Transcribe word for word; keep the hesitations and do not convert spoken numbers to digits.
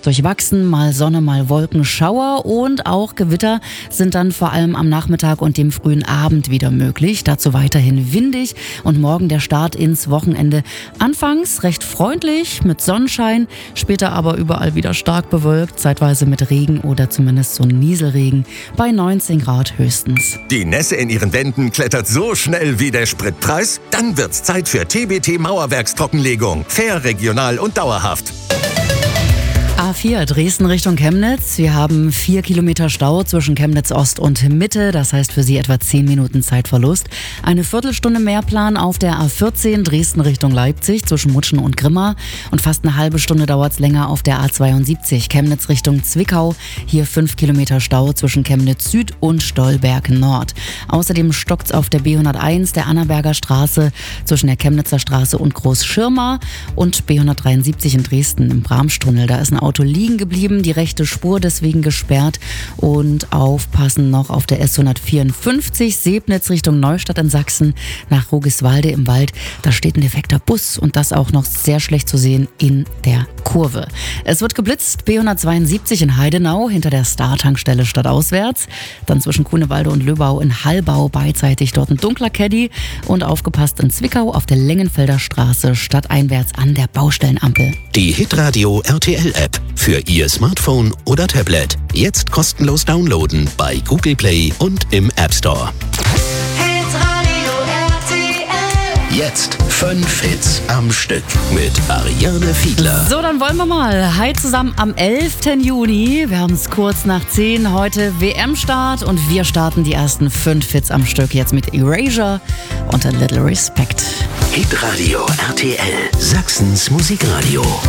meist durchwachsen, mal Sonne, mal Wolken, Schauer und auch Gewitter sind dann vor allem am Nachmittag und dem frühen Abend wieder möglich. Dazu weiterhin windig und morgen der Start ins Wochenende. Anfangs recht freundlich mit Sonnenschein, später aber überall wieder stark bewölkt, zeitweise mit Regen oder zumindest so Nieselregen bei neunzehn Grad höchstens. Die Nässe in ihren Wänden klettert so schnell wie der Spritpreis? Dann wird's Zeit für T B T Mauerwerkstrockenlegung. Fair, regional und dauerhaft. A vier Dresden Richtung Chemnitz. Wir haben vier Kilometer Stau zwischen Chemnitz Ost und Mitte. Das heißt für Sie etwa zehn Minuten Zeitverlust. Eine Viertelstunde Mehrplan auf der A vierzehn Dresden Richtung Leipzig zwischen Mutschen und Grimma. Und fast eine halbe Stunde dauert es länger auf der A zweiundsiebzig Chemnitz Richtung Zwickau. Hier fünf Kilometer Stau zwischen Chemnitz Süd und Stolberg Nord. Außerdem stockt es auf der B hunderteins der Annaberger Straße zwischen der Chemnitzer Straße und Großschirma und B hundertdreiundsiebzig in Dresden im Bramstunnel. Da ist ein Auto liegen geblieben, die rechte Spur deswegen gesperrt und aufpassen noch auf der S hundertvierundfünfzig Sebnitz Richtung Neustadt in Sachsen nach Rogiswalde im Wald. Da steht ein defekter Bus und das auch noch sehr schlecht zu sehen in der Kurve. Es wird geblitzt, B hundertzweiundsiebzig in Heidenau hinter der Star-Tankstelle stadtauswärts. Dann zwischen Grunewalde und Löbau in Hallbau beidseitig dort ein dunkler Caddy und aufgepasst in Zwickau auf der Lengenfelder Straße stadteinwärts an der Baustellenampel. Die Hitradio R T L-App für Ihr Smartphone oder Tablet. Jetzt kostenlos downloaden bei Google Play und im App Store. Hitradio R T L. Jetzt fünf Hits am Stück mit Ariane Fiedler. So, dann wollen wir mal. Hi zusammen am elften Juni. Wir haben es kurz nach zehn. Heute W M-Start und wir starten die ersten fünf Hits am Stück jetzt mit Erasure und A Little Respect. Hitradio R T L, Sachsens Musikradio.